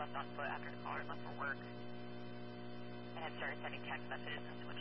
left on foot after the caller left for work and had started sending text messages and switched